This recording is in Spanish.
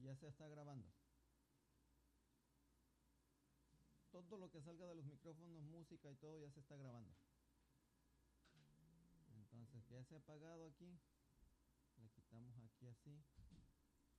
ya se está grabando. Todo lo que salga de los micrófonos, música y todo ya se está grabando. Entonces ya se ha apagado aquí. Le quitamos aquí así.